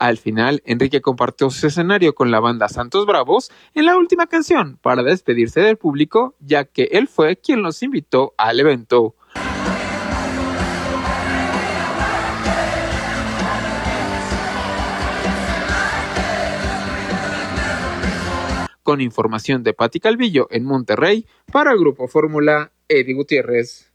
Al final, Enrique compartió su escenario con la banda Santos Bravos en la última canción para despedirse del público, ya que él fue quien los invitó al evento. Con información de Pati Calvillo en Monterrey, para Grupo Fórmula, Eddie Gutiérrez.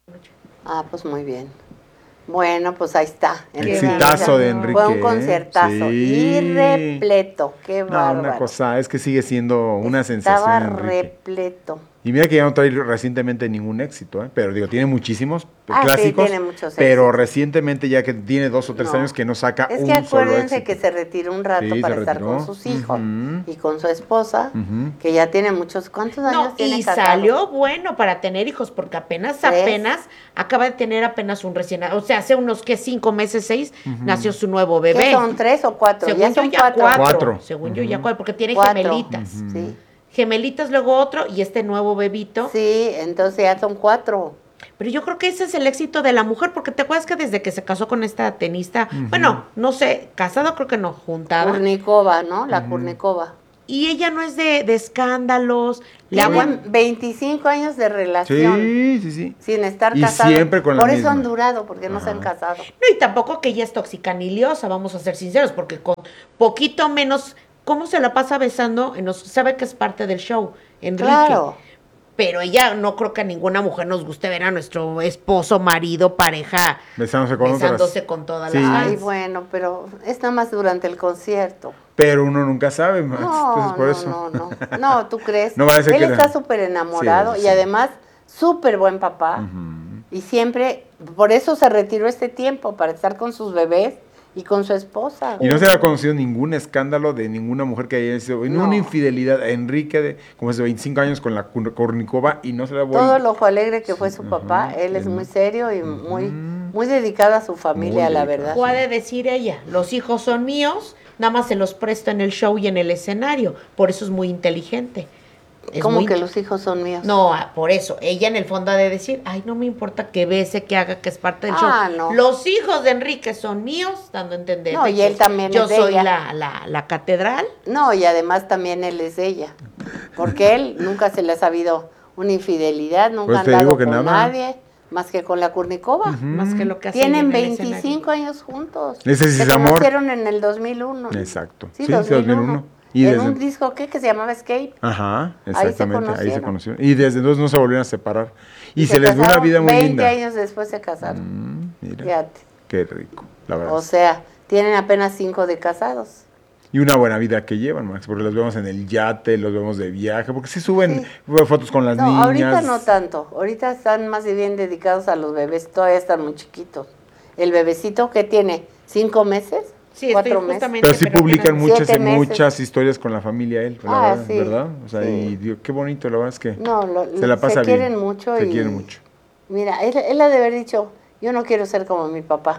Pues muy bien. Bueno, pues ahí está. Exitazo de Enrique. Fue un concertazo. Sí. Y repleto. Qué bárbaro. Una cosa, es que sigue siendo una sensación. Estaba Enrique. repleto. Y mira que ya no trae recientemente ningún éxito, pero digo, tiene muchísimos clásicos, sí, tiene muchos pero éxitos. Recientemente ya que tiene 2 o 3 años que no saca un solo éxito. Es que acuérdense que se retiró un rato para estar con sus hijos y con su esposa, que ya tiene muchos, ¿cuántos años tiene casado? Salió bueno para tener hijos, porque apenas acaba de tener apenas un recién, o sea, hace unos 5 meses, 6, nació su nuevo bebé. ¿Qué son 3 o 4? Según ya son yo, 4. Según yo, ya 4, porque tiene 4. gemelitas. Sí. Gemelitas, luego otro, y este nuevo bebito. Sí, entonces ya son 4. Pero yo creo que ese es el éxito de la mujer, porque te acuerdas que desde que se casó con esta tenista, bueno, no sé, casado creo que no, juntada. Kurnikova, ¿no? La Kurnikova. Y ella no es de escándalos. Tienen 25 años de relación. Sí. Sin estar casados. Y siempre con la Por misma. eso han durado, porque no se han casado. No, y tampoco que ella es tóxica ni liosa, vamos a ser sinceros, porque con poquito menos, ¿cómo se la pasa besando? Sabe que es parte del show, Enrique. Claro. Pero ella, no creo que a ninguna mujer nos guste ver a nuestro esposo, marido, pareja, besándose con todas las fans. Ay, bueno, pero es nada más durante el concierto. Pero uno nunca sabe, Max. Entonces, por eso. No, ¿tú crees? No, él está súper enamorado y además súper buen papá. Y siempre, por eso se retiró este tiempo, para estar con sus bebés y con su esposa. Y no se le ha conocido ningún escándalo de ninguna mujer que haya sido una infidelidad a Enrique, como hace 25 años con la Kurnikova, y no se le ha vuelto. Todo el ojo alegre que fue su papá, él es muy serio y muy dedicado a su familia, la verdad. Puede decir ella, los hijos son míos, nada más se los presto en el show y en el escenario, por eso es muy inteligente. ¿Cómo que los hijos son míos? No, por eso, ella en el fondo ha de decir, ay, no me importa que bese, que haga, que es parte del show. No. Los hijos de Enrique son míos, dando a entender. No, y él también yo es de soy ella. la catedral. No, y además también él es de ella, porque él nunca se le ha sabido una infidelidad, nunca ha andado con nadie, más que con la Kurnikova. Más que lo que hacen. Tienen 25 años juntos. Ese sí es amor. Se conocieron en el 2001. Exacto. Sí, 2001. Y en un disco que se llamaba Escape. Ajá, exactamente, ahí se conocieron. Y desde entonces no se volvieron a separar. Y se les dio una vida muy 20 linda. 20 años después se casaron. Mira, fíjate. Qué rico, la verdad. O sea, tienen apenas 5 de casados. Y una buena vida que llevan, Max, porque los vemos en el yate, los vemos de viaje, porque sí suben fotos con las niñas. Ahorita no tanto, ahorita están más bien dedicados a los bebés, todavía están muy chiquitos. El bebecito que tiene 5 meses. Sí, 4 meses. Pero sí publican muchas historias con la familia él, ¿verdad? O sea, y Dios, qué bonito, la verdad es que se la pasa bien. Se quieren mucho. Mira, él ha de haber dicho, yo no quiero ser como mi papá,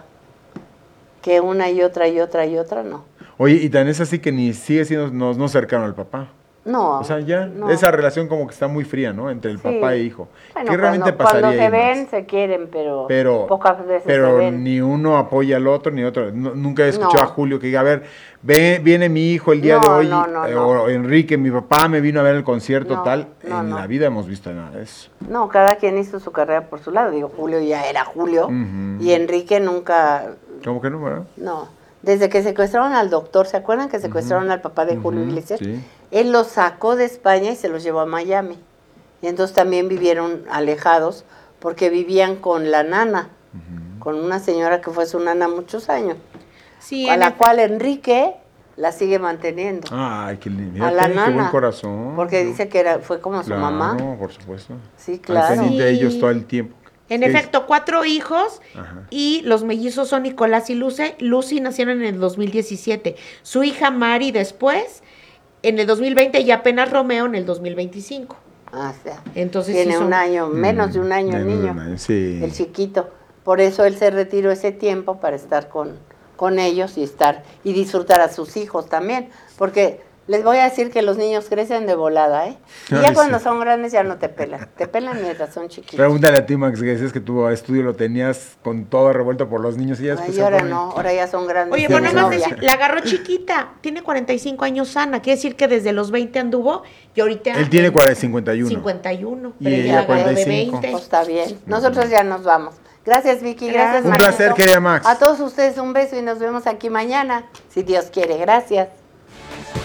que una y otra no. Oye, y tan es así que ni sigue siendo no cercano al papá. No. O sea, ya esa relación como que está muy fría, ¿no? Entre el papá e hijo. Bueno, ¿Qué realmente pasaría cuando se ahí, ven, Max? se quieren, pero pocas veces se ven. Ni uno apoya al otro, ni otro. Nunca he escuchado a Julio que diga, a ver, viene mi hijo el día de hoy, o Enrique, mi papá me vino a ver el concierto tal. En la vida hemos visto nada de eso. No, cada quien hizo su carrera por su lado. Digo, Julio ya era Julio, y Enrique nunca... ¿Cómo que no, verdad? No. Desde que secuestraron al doctor, ¿se acuerdan que secuestraron al papá de Julio Iglesias? Sí. Él los sacó de España y se los llevó a Miami. Y entonces también vivieron alejados porque vivían con la nana, con una señora que fue su nana muchos años, a la cual Enrique la sigue manteniendo. Ay, qué lindo. A la nana. Qué buen corazón. Porque dice que fue como su mamá. No, por supuesto. Sí, claro. De ellos todo el tiempo. En efecto, 4 hijos y los mellizos son Nicolás y Lucy. Lucy nacieron en el 2017. Su hija Mari después, en el 2020 y apenas Romeo en el 2025. O sea, entonces tiene un año, menos de un año el niño, el chiquito. Por eso él se retiró ese tiempo para estar con ellos y disfrutar a sus hijos también. Porque Les voy a decir que los niños crecen de volada, ¿eh? Y ya cuando son grandes ya no te pelan. Te pelan mientras son chiquitos. Pregúntale a ti, Max, que decías que tu estudio lo tenías con todo revuelto por los niños y ya después. Y ahora no, ahora ya son grandes. Oye, bueno, más decir, la agarró chiquita, tiene 45 años sana, quiere decir que desde los 20 anduvo y ahorita... Él tiene 51. 51, y pero ella agarró de 20. Pues está bien, nosotros ya nos vamos. Gracias, Vicky, gracias, Un placer, querida Max. A todos ustedes un beso y nos vemos aquí mañana, si Dios quiere. Gracias.